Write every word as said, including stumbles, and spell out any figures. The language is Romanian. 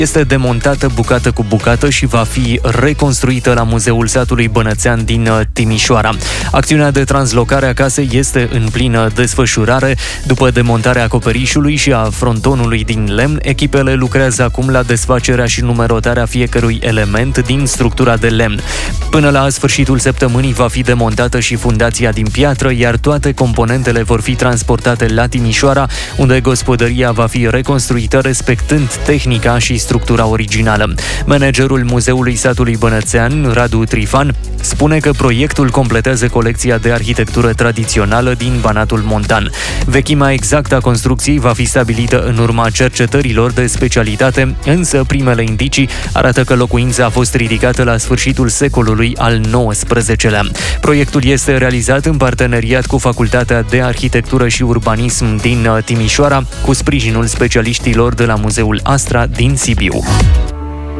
este demontată bucată cu bucată și va fi reconstruită la Muzeul Satului Bănățean din Timișoara. Acțiunea de translocare a casei este în plină desfășurare. După demontarea acoperișului și a frontonului din lemn, echipele lucrează acum la desfacerea și numerotarea fiecărui element din structura de lemn. Până la sfârșitul săptămânii va fi demontată și fundația din piatră, iar toate componentele vor fi transportate la Timișoara, unde gospodăria va fi reconstruită respectând tehnica și structura originală. Managerul Muzeului Satului Bănățean, Radu Trifan, spune că proiectul completează colecția de arhitectură tradițională din Banatul Montan. Vechimea exactă a construcției va fi stabilită în urma cercetărilor de specialitate, însă primele indicii arată că locuința a fost ridicată la sfârșitul secolului al nouăsprezecelea. Proiectul este realizat în parteneriat cu Facultatea de Arhitectură și Urbanism din Timișoara, cu sprijinul specialiștilor de la Muzeul Astra din Sibiu.